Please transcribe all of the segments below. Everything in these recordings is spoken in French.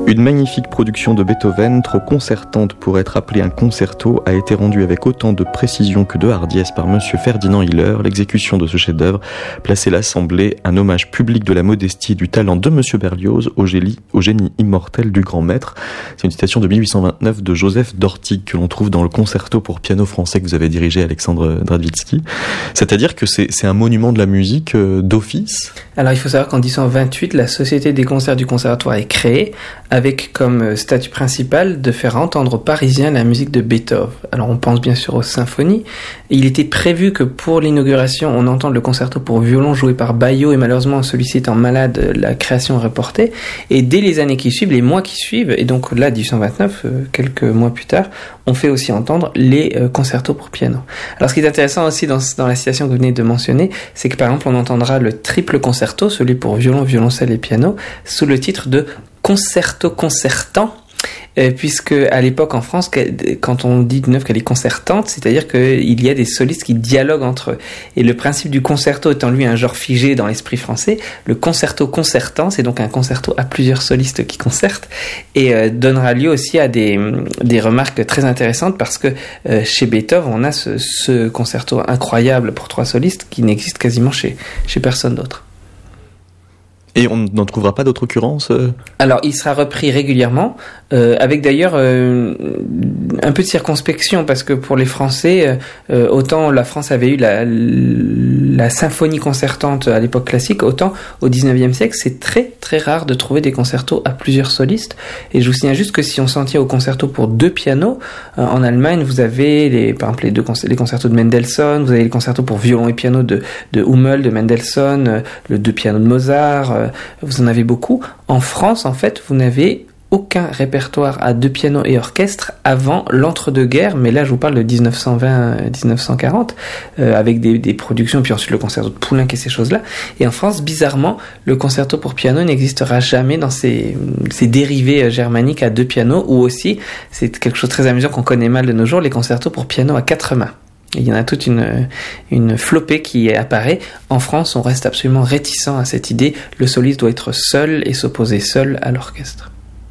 Une magnifique production de Beethoven, trop concertante pour être appelée un concerto, a été rendue avec autant de précision que de hardiesse par Monsieur Ferdinand Hiller. L'exécution de ce chef-d'œuvre plaçait l'Assemblée un hommage public de la modestie et du talent de Monsieur Berlioz au génie immortel du grand maître. C'est une citation de 1829 de Joseph d'Ortig que l'on trouve dans le concerto pour piano français que vous avez dirigé, Alexandre Dravitzky. C'est-à-dire que c'est un monument de la musique d'office. Alors il faut savoir qu'en 1828, la Société des concerts du Conservatoire est créée avec comme statut principal de faire entendre aux Parisiens la musique de Beethoven. Alors on pense bien sûr aux symphonies. Il était prévu que pour l'inauguration, on entende le concerto pour violon joué par Baillot et malheureusement celui-ci étant malade, la création est reportée. Et dès les années qui suivent, les mois qui suivent, et donc là 1829, quelques mois plus tard, on fait aussi entendre les concertos pour piano. Alors ce qui est intéressant aussi dans la citation que vous venez de mentionner, c'est que par exemple on entendra le triple concerto, celui pour violon, violoncelle et piano, sous le titre de concerto concertant, puisque à l'époque en France, quand on dit d'une œuvre qu'elle est concertante, c'est-à-dire qu'il y a des solistes qui dialoguent entre eux. Et le principe du concerto étant lui un genre figé dans l'esprit français, le concerto concertant, c'est donc un concerto à plusieurs solistes qui concertent, et donnera lieu aussi à des remarques très intéressantes, parce que chez Beethoven, on a ce concerto incroyable pour 3 solistes qui n'existe quasiment chez personne d'autre. Et on n'en trouvera pas d'autres occurrences Alors, il sera repris régulièrement, avec d'ailleurs un peu de circonspection, parce que pour les Français, autant la France avait eu la symphonie concertante à l'époque classique, autant au 19e siècle, c'est très très rare de trouver des concertos à plusieurs solistes. Et je vous signale juste que si on s'en tient au concerto pour 2 pianos, en Allemagne, vous avez par exemple les concertos de Mendelssohn, vous avez les concertos pour violon et piano de Hummel, de Mendelssohn, le 2 pianos de Mozart, vous en avez beaucoup. En France, en fait, vous n'avez aucun répertoire à 2 pianos et orchestre avant l'entre-deux-guerres, mais là je vous parle de 1920-1940, avec des productions, puis ensuite le concerto de Poulenc et ces choses-là. Et en France, bizarrement, le concerto pour piano n'existera jamais dans ces dérivés germaniques à 2 pianos, ou aussi, c'est quelque chose de très amusant qu'on connaît mal de nos jours, les concertos pour piano à 4 mains. Il y en a toute une flopée qui apparaît. En France, on reste absolument réticent à cette idée. Le soliste doit être seul et s'opposer seul à l'orchestre.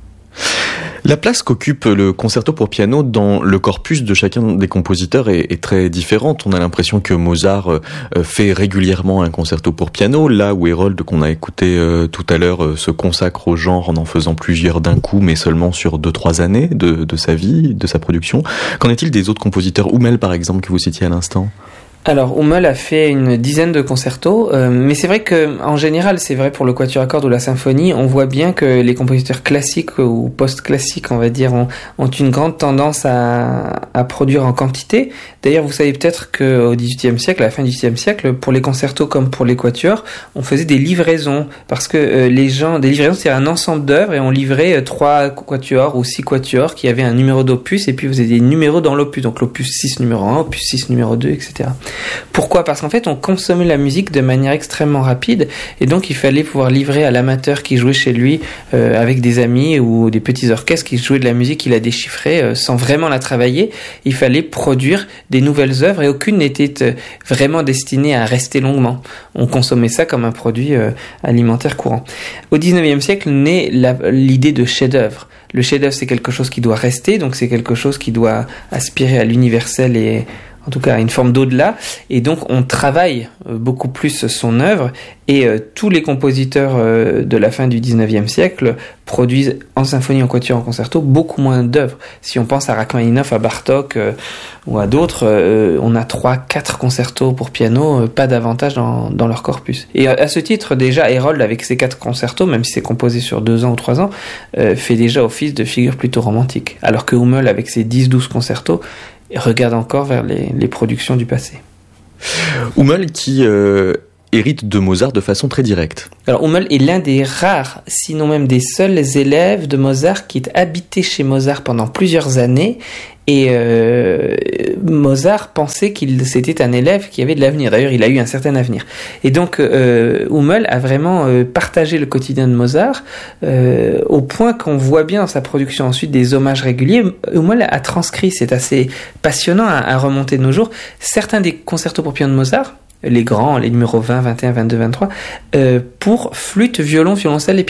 La place qu'occupe le concerto pour piano dans le corpus de chacun des compositeurs est très différente. On a l'impression que Mozart fait régulièrement un concerto pour piano, là où Herold, qu'on a écouté tout à l'heure, se consacre au genre en faisant plusieurs d'un coup, mais seulement sur 2-3 années de sa vie, de sa production. Qu'en est-il des autres compositeurs, Hummel par exemple, que vous citiez à l'instant ? Alors, Hummel a fait une dizaine de concertos, mais c'est vrai que, en général, c'est vrai pour le quatuor à cordes ou la symphonie, on voit bien que les compositeurs classiques ou post-classiques, on va dire, ont une grande tendance à produire en quantité. D'ailleurs, vous savez peut-être qu'au XVIIIe siècle, à la fin du XVIIIe siècle, pour les concertos comme pour les quatuors, on faisait des livraisons, parce que des livraisons, c'est un ensemble d'œuvres, et on livrait 3 quatuors ou 6 quatuors qui avaient un numéro d'opus, et puis vous avez des numéros dans l'opus, donc l'opus 6 numéro 1, opus 6 numéro 2, etc. Pourquoi ? Parce qu'en fait, on consommait la musique de manière extrêmement rapide, et donc il fallait pouvoir livrer à l'amateur qui jouait chez lui avec des amis ou des petits orchestres qui jouaient de la musique qu'il a déchiffrée sans vraiment la travailler. Il fallait produire des nouvelles œuvres, et aucune n'était vraiment destinée à rester longuement. On consommait ça comme un produit alimentaire courant. Au 19e siècle naît l'idée de chef-d'œuvre. Le chef-d'œuvre, c'est quelque chose qui doit rester, donc c'est quelque chose qui doit aspirer à l'universel et en tout cas à une forme d'au-delà, et donc on travaille beaucoup plus son œuvre, et tous les compositeurs de la fin du 19e siècle produisent en symphonie, en quatuor, en concerto beaucoup moins d'œuvres. Si on pense à Rachmaninoff, à Bartók ou à d'autres, on a 3-4 concertos pour piano, pas davantage dans leur corpus. Et à ce titre, déjà, Herold, avec ses 4 concertos, même si c'est composé sur 2 ans ou 3 ans, fait déjà office de figure plutôt romantique, alors que Hummel, avec ses 10-12 concertos, regarde encore vers les productions du passé. Hummel qui hérite de Mozart de façon très directe. Alors Hummel est l'un des rares, sinon même des seuls élèves de Mozart qui est habité chez Mozart pendant plusieurs années, et Mozart pensait qu'il c'était un élève qui avait de l'avenir. D'ailleurs, il a eu un certain avenir. Et donc Hummel a vraiment partagé le quotidien de Mozart au point qu'on voit bien dans sa production ensuite des hommages réguliers. Hummel a transcrit, c'est assez passionnant à remonter de nos jours, certains des concertos pour piano de Mozart, les grands, les numéros 20, 21, 22, 23, pour flûte, violon, violoncelle et piano.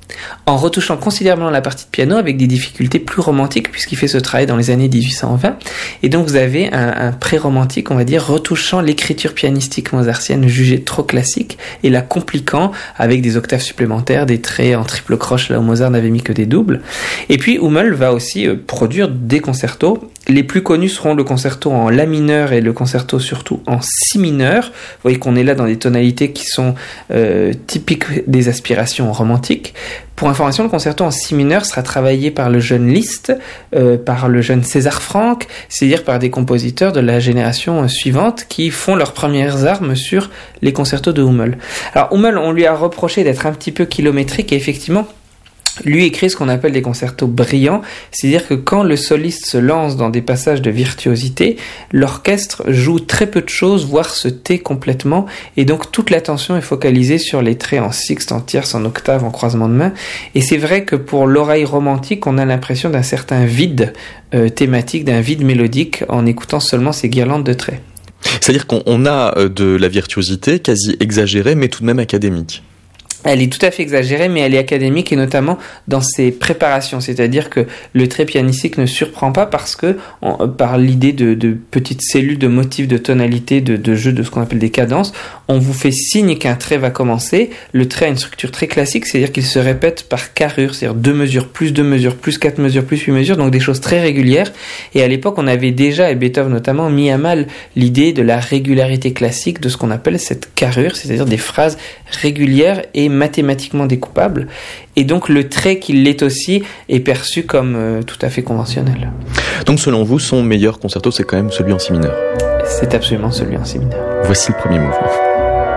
en retouchant considérablement la partie de piano avec des difficultés plus romantiques puisqu'il fait ce travail dans les années 1820. Et donc vous avez un pré-romantique, on va dire, retouchant l'écriture pianistique mozartienne jugée trop classique et la compliquant avec des octaves supplémentaires, des traits en triple croche là où Mozart n'avait mis que des doubles. Et puis Hummel va aussi produire des concertos. Les plus connus seront le concerto en la mineur et le concerto surtout en si mineur. Vous voyez qu'on est là dans des tonalités qui sont typiques des aspirations romantiques. Pour information, le concerto en si mineur sera travaillé par le jeune Liszt, par le jeune César Franck, c'est-à-dire par des compositeurs de la génération suivante qui font leurs premières armes sur les concertos de Hummel. Alors Hummel, on lui a reproché d'être un petit peu kilométrique et effectivement, lui écrit ce qu'on appelle des concertos brillants, c'est-à-dire que quand le soliste se lance dans des passages de virtuosité, l'orchestre joue très peu de choses, voire se tait complètement, et donc toute l'attention est focalisée sur les traits en sixte, en tierce, en octave, en croisement de main, et c'est vrai que pour l'oreille romantique, on a l'impression d'un certain vide thématique, d'un vide mélodique, en écoutant seulement ces guirlandes de traits. C'est-à-dire qu'on a de la virtuosité quasi exagérée, mais tout de même académique. Elle est tout à fait exagérée, mais elle est académique et notamment dans ses préparations. C'est-à-dire que le trait pianistique ne surprend pas parce que, par l'idée de petites cellules de motifs, de tonalité, de jeu de ce qu'on appelle des cadences, on vous fait signe qu'un trait va commencer. Le trait a une structure très classique, c'est-à-dire qu'il se répète par carrure, c'est-à-dire 2 mesures, plus 2 mesures, plus 4 mesures, plus 8 mesures, donc des choses très régulières. Et à l'époque, on avait déjà, et Beethoven notamment, mis à mal l'idée de la régularité classique, de ce qu'on appelle cette carrure, c'est-à-dire des phrases régulières et mathématiquement découpable, et donc le trait qui l'est aussi est perçu comme tout à fait conventionnel. Donc selon vous, son meilleur concerto, c'est quand même celui en si mineur? C'est absolument celui en si mineur. Voici le premier mouvement.